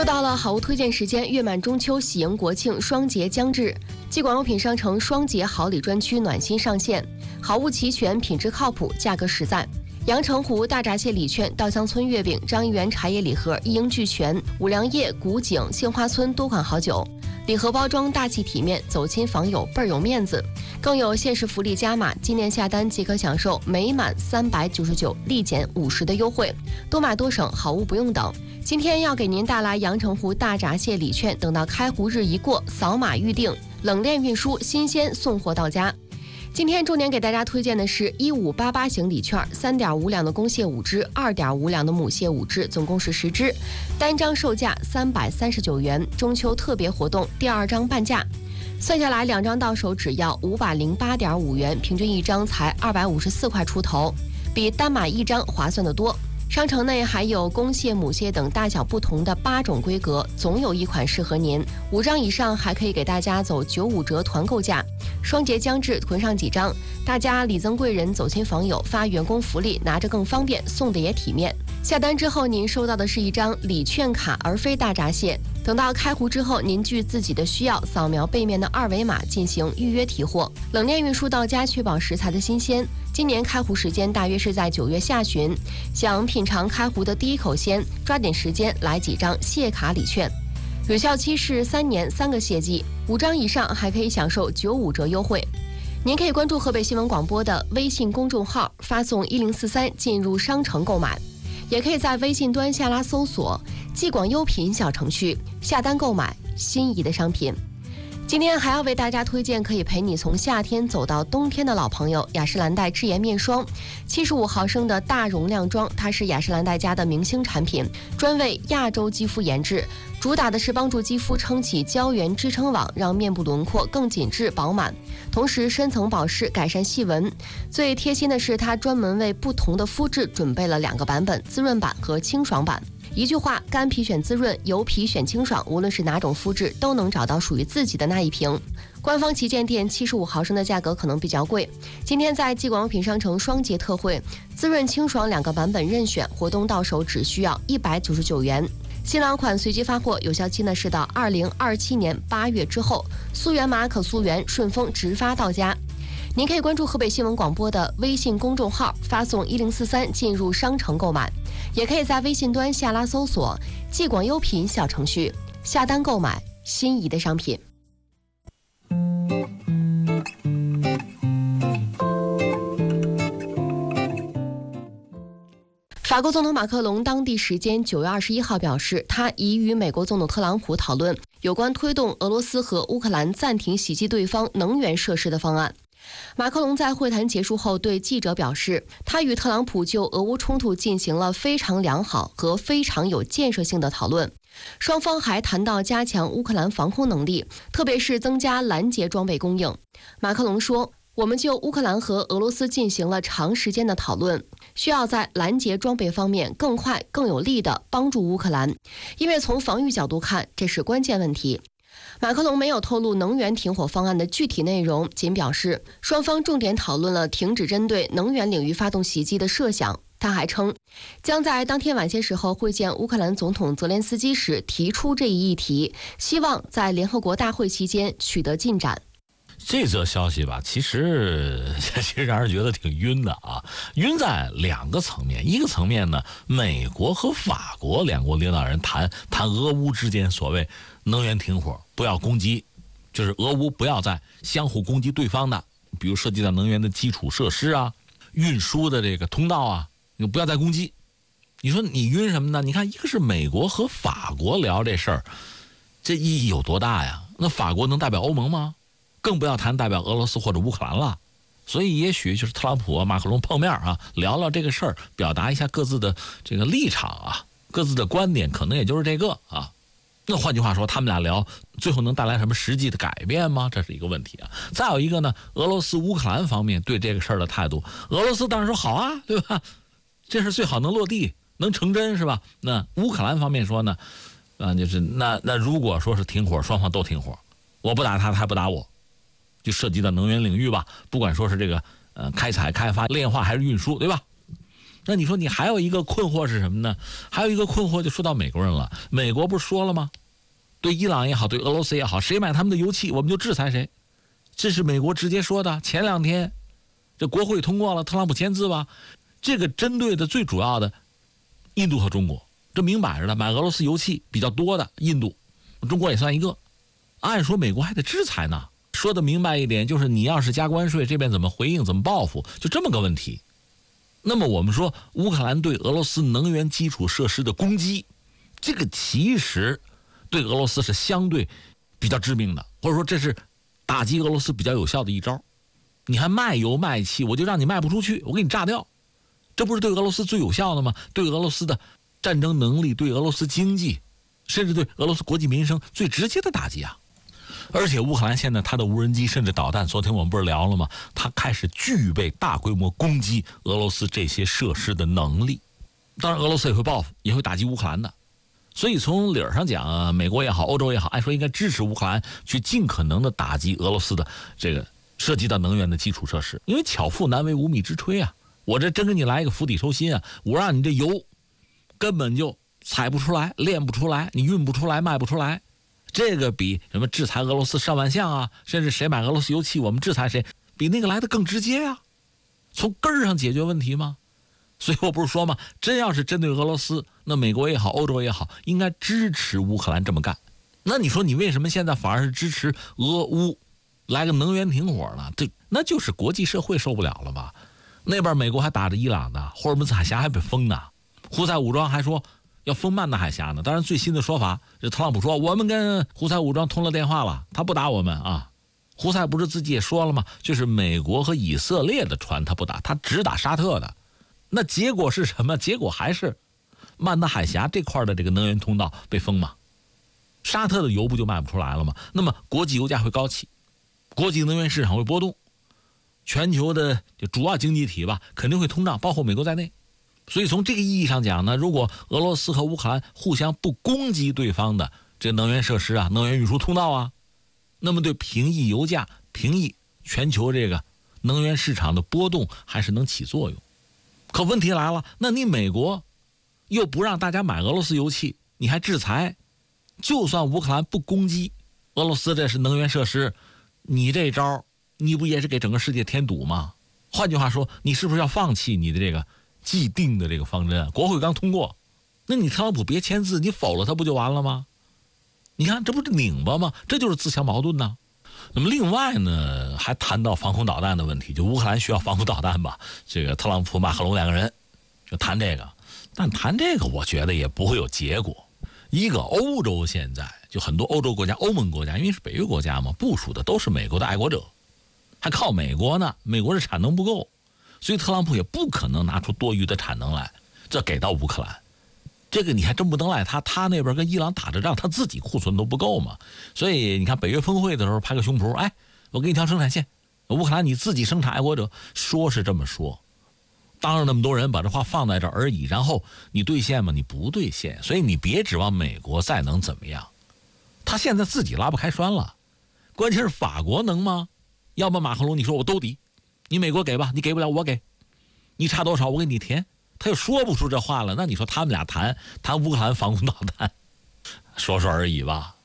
又到了好物推荐时间，月满中秋，喜迎国庆，双节将至。继广用品商城双节好礼专区暖心上线，好物齐全，品质靠谱，价格实在。阳澄湖大闸蟹礼券、稻香村月饼、张一元茶叶礼盒一应俱全，五粮液、古井、杏花村多款好酒。礼盒包装大气体面，走亲访友倍儿有面子。更有限时福利加码，今年下单即可享受每满399立减50的优惠，多买多省，好物不用等。今天要给您带来阳澄湖大闸蟹礼券，等到开湖日一过，扫码预定，冷链运输，新鲜送货到家。今天重点给大家推荐的是1588型礼券，3.5两的公蟹5只，2.5两的母蟹5只，总共是10只，单张售价339元。中秋特别活动，第2张半价，算下来2张到手只要508.5元，平均1张才254块出头，比单买1张划算得多。商城内还有公蟹、母蟹等大小不同的8种规格，总有一款适合您。5张以上还可以给大家走95折团购价。双节将至，囤上几张，大家礼赠贵人，走亲访友，发员工福利，拿着更方便，送的也体面。下单之后，您收到的是一张礼券卡，而非大闸蟹。等到开湖之后，您据自己的需要，扫描背面的2维码进行预约提货，冷链运输到家，确保食材的新鲜。今年开湖时间大约是在9月下旬，想品尝开湖的第一口鲜，抓紧时间来几张蟹卡礼券，有效期是3年3个蟹季，5张以上还可以享受95折优惠。您可以关注河北新闻广播的微信公众号，发送1043进入商城购买，也可以在微信端下拉搜索继广优品小程序，下单购买心仪的商品。今天还要为大家推荐可以陪你从夏天走到冬天的老朋友雅诗兰黛智颜面霜，75毫升的大容量装，它是雅诗兰黛家的明星产品，专为亚洲肌肤研制，主打的是帮助肌肤撑起胶原支撑网，让面部轮廓更紧致饱满，同时深层保湿，改善细纹。最贴心的是，它专门为不同的肤质准备了2个版本，滋润版和清爽版。一句话，干皮选滋润，油皮选清爽，无论是哪种肤质，都能找到属于自己的那一瓶。官方旗舰店75毫升的价格可能比较贵，今天在继广用品商城双节特惠，滋润清爽2个版本任选，活动到手只需要199元。新老款随机发货，有效期呢是到2027年8月之后，溯源码可溯源，顺丰直发到家。您可以关注河北新闻广播的微信公众号，发送1043进入商城购买，也可以在微信端下拉搜索继广优品小程序，下单购买心仪的商品。法国总统马克龙当地时间9月21号表示，他已与美国总统特朗普讨论有关推动俄罗斯和乌克兰暂停袭击对方能源设施的方案。马克龙在会谈结束后对记者表示，他与特朗普就俄乌冲突进行了非常良好和非常有建设性的讨论，双方还谈到加强乌克兰防空能力，特别是增加拦截装备供应。马克龙说，我们就乌克兰和俄罗斯进行了长时间的讨论，需要在拦截装备方面更快更有力地帮助乌克兰，因为从防御角度看，这是关键问题。马克龙没有透露能源停火方案的具体内容，仅表示双方重点讨论了停止针对能源领域发动袭击的设想。他还称，将在当天晚些时候会见乌克兰总统泽连斯基时提出这一议题，希望在联合国大会期间取得进展。 这则消息吧，其实让人觉得挺晕的啊，晕在2个层面。一个层面呢，美国和法国2国领导人谈俄乌之间所谓能源停火，不要攻击，就是俄乌不要再相互攻击对方的，比如涉及到能源的基础设施啊、运输的这个通道啊，你不要再攻击。你说你晕什么呢？你看，一个是美国和法国聊这事儿，这意义有多大呀？那法国能代表欧盟吗？更不要谈代表俄罗斯或者乌克兰了。所以也许就是特朗普马克龙碰面啊，聊聊这个事儿，表达一下各自的这个立场啊，各自的观点，可能也就是这个啊。那换句话说，他们俩聊最后能带来什么实际的改变吗？这是一个问题啊。再有一个呢，俄罗斯乌克兰方面对这个事儿的态度，俄罗斯当然说好啊，对吧？这事最好能落地，能成真，是吧？那乌克兰方面说呢，就是那如果说是停火，双方都停火，我不打他，他不打我，就涉及到能源领域吧，不管说是这个开采、开发、炼化还是运输，对吧？ 那你说你还有一个困惑是什么呢？还有一个困惑就说到美国人了。美国不是说了吗？对伊朗也好，对俄罗斯也好，谁买他们的油气，我们就制裁谁。这是美国直接说的。前2天，这国会通过了，特朗普签字吧。这个针对的最主要的，印度和中国，这明摆着的，买俄罗斯油气比较多的印度，中国也算一个。按说美国还得制裁呢。说的明白一点，就是你要是加关税，这边怎么回应，怎么报复，就这么个问题。那么我们说，乌克兰对俄罗斯能源基础设施的攻击，这个其实对俄罗斯是相对比较致命的，或者说这是打击俄罗斯比较有效的一招。你还卖油卖气，我就让你卖不出去，我给你炸掉，这不是对俄罗斯最有效的吗？对俄罗斯的战争能力，对俄罗斯经济，甚至对俄罗斯国计民生最直接的打击啊！而且乌克兰现在它的无人机甚至导弹，昨天我们不是聊了吗？它开始具备大规模攻击俄罗斯这些设施的能力。当然俄罗斯也会报复，也会打击乌克兰的。所以从理儿上讲，美国也好，欧洲也好，按说应该支持乌克兰去尽可能的打击俄罗斯的这个涉及到能源的基础设施。因为巧妇难为无米之炊啊，我这真给你来一个釜底抽薪啊，我让你这油根本就采不出来，炼不出来，你运不出来，卖不出来。这个比什么制裁俄罗斯上万项啊，甚至谁买俄罗斯油气我们制裁谁，比那个来的更直接啊，从根儿上解决问题吗？所以我不是说嘛，真要是针对俄罗斯，那美国也好，欧洲也好，应该支持乌克兰这么干。那你说你为什么现在反而是支持俄乌来个能源停火呢？那就是国际社会受不了了吧？那边美国还打着伊朗呢，霍尔木兹海峡还被封呢，胡塞武装还说要封曼达海峡呢。当然最新的说法，这特朗普说我们跟胡塞武装通了电话了，他不打我们啊。胡塞不是自己也说了吗？就是美国和以色列的船他不打，他只打沙特的。那结果是什么？结果还是曼达海峡这块的这个能源通道被封嘛，沙特的油不就卖不出来了吗？那么国际油价会高起，国际能源市场会波动，全球的主要经济体吧肯定会通胀，包括美国在内。所以从这个意义上讲呢，如果俄罗斯和乌克兰互相不攻击对方的这个能源设施啊、能源运输通道啊，那么对平抑油价、平抑全球这个能源市场的波动还是能起作用。可问题来了，那你美国又不让大家买俄罗斯油气，你还制裁，就算乌克兰不攻击俄罗斯这是能源设施，你这招你不也是给整个世界添堵吗？换句话说，你是不是要放弃你的这个既定的这个方针？国会刚通过，那你特朗普别签字，你否了他不就完了吗？你看这不是拧巴吗？这就是自相矛盾呢。那么另外呢，还谈到防空导弹的问题，就乌克兰需要防空导弹吧？这个特朗普、马克龙两个人就谈这个，但谈这个我觉得也不会有结果。一个欧洲现在就很多欧洲国家、欧盟国家，因为是北约国家嘛，部署的都是美国的爱国者，还靠美国呢。美国是产能不够，所以特朗普也不可能拿出多余的产能来，这给到乌克兰。这个你还真不能赖他，他那边跟伊朗打着仗，他自己库存都不够嘛。所以你看北约峰会的时候拍个胸脯，哎，我给你条生产线，乌克兰你自己生产爱国者，说是这么说，当着那么多人把这话放在这而已，然后你兑现吗？你不兑现，所以你别指望美国再能怎么样，他现在自己拉不开栓了。关键是法国能吗？要么马克龙你说我都抵，你美国给吧，你给不了我给，你差多少我给你填。他又说不出这话了，那你说他们俩谈乌克兰防空导弹，说说而已吧。